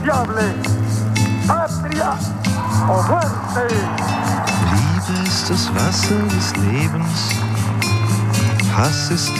irrenunciable. Patria o muerte. Liebe ist das Wasser des Lebens, Hass ist